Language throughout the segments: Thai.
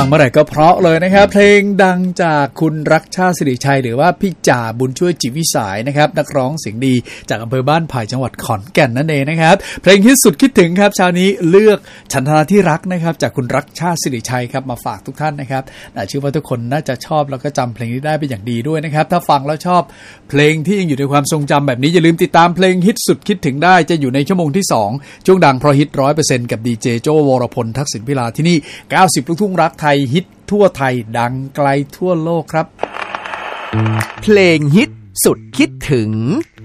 งเมื่อไหร่ก็เพราะเลยนะครับเพลงดังจากคุณรักชาติสิริชัยหรือว่าพี่จ่าบุญช่วยจิตวิสัยนะครับนักร้องเสียงดีจากอำเภอบ้านไผ่จังหวัดขอนแก่นนั่นเองนะครับเพลงฮิตสุดคิดถึงครับเช้านี้เลือกฉันทนาที่รักนะครับจากคุณรักชาติสิริชัยครับมาฝากทุกท่านนะครับเชื่อว่าทุกคนน่าจะชอบแล้วก็จำเพลงนี้ได้เป็นอย่างดีด้วยนะครับถ้าฟังแล้วชอบเพลงที่ยังอยู่ในความทรงจำแบบนี้อย่าลืมติดตามเพลงฮิตสุดคิดถึงได้จะอยู่ในชั่วโมงที่2ช่วงดังเพราะฮิต 100% กับดีเจโจวรพลทักษิณพิลาที่นี่90ลูกทุ่งรักไทยฮิตทั่วไทยดังไกลทั่วโลกครับเพลงฮิตสุดคิดถึง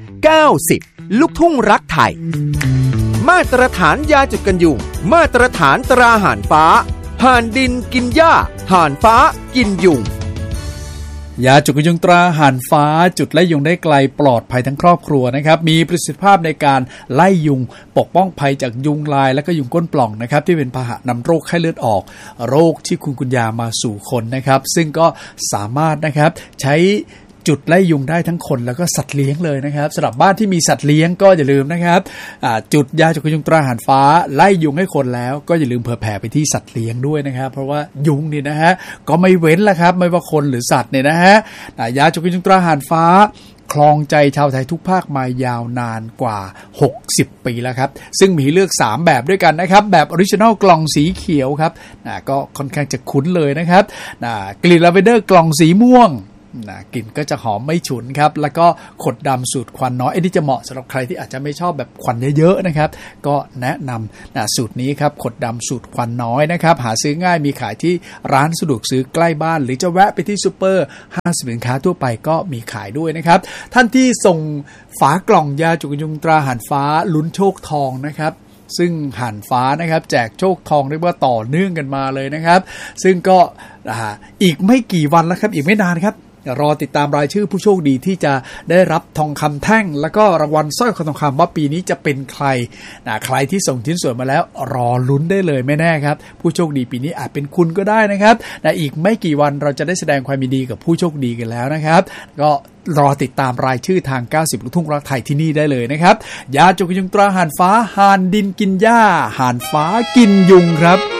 90ลูกทุ่งรักไทยมาตรฐานยาจุดกันยุงมาตรฐานตราห่านฟ้าห่านดินกินหญ้าห่านฟ้ากินยุงยาจุดยุงตราห่านฟ้าจุดไล่ยุงได้ไกลปลอดภัยทั้งครอบครัวนะครับมีประสิทธิภาพในการไล่ยุงปกป้องภัยจากยุงลายและก็ยุงก้นปล่องนะครับที่เป็นพาหะนำโรคไข้เลือดออกโรคที่คุณยามาสู่คนนะครับซึ่งก็สามารถนะครับใช้จุดไล่ยุงได้ทั้งคนแล้วก็สัตว์เลี้ยงเลยนะครับสำหรับบ้านที่มีสัตว์เลี้ยงก็อย่าลืมนะครับจุดยาจุดยุงตราห่านฟ้าไล่ยุงให้คนแล้วก็อย่าลืมเผื่อแผ่ไปที่สัตว์เลี้ยงด้วยนะครับเพราะว่ายุงนี่นะฮะก็ไม่เว้นละครับไม่ว่าคนหรือสัตว์เนี่ยนะฮะยาจุดยุงตราห่านฟ้าคลองใจชาวไทยทุกภาคมายาวนานกว่า60ปีแล้วครับซึ่งมีเลือก3แบบด้วยกันนะครับแบบออริจินัลกล่องสีเขียวครับก็ค่อนข้างจะคุ้นเลยนะครับกลิ่นลาเวนเดอร์กล่องสีม่วงกลิ่นก็จะหอมไม่ฉุนครับแล้วก็ขดดำสูตรควันน้อยนี่จะเหมาะสำหรับใครที่อาจจะไม่ชอบแบบควันเยอะๆนะครับก็แนะนำสูตรนี้ครับขดดำสูตรควันน้อยนะครับหาซื้อง่ายมีขายที่ร้านสะดวกซื้อใกล้บ้านหรือจะแวะไปที่ซูเปอร์ห้างสินค้าทั่วไปก็มีขายด้วยนะครับท่านที่ส่งฝากล่องยาจุกยุงตราห่านฟ้าลุ้นโชคทองนะครับซึ่งห่านฟ้านะครับแจกโชคทองเรียกว่าต่อเนื่องกันมาเลยนะครับซึ่งก็อีกไม่กี่วันแล้วครับอีกไม่นานครับรอติดตามรายชื่อผู้โชคดีที่จะได้รับทองคำแท่งแล้วก็รางวัลสร้อยคอทองคำว่าปีนี้จะเป็นใครใครที่ส่งชิ้นส่วนมาแล้วรอลุ้นได้เลยไม่แน่ครับผู้โชคดีปีนี้อาจเป็นคุณก็ได้นะครับอีกไม่กี่วันเราจะได้แสดงความยินดีกับผู้โชคดีกันแล้วนะครับก็รอติดตามรายชื่อทาง90ลูกทุ่งรักไทยที่นี่ได้เลยนะครับยาจุกยุงตราห่านฟ้าห่านดินกินหญ้าห่านฟ้ากินยุงครับ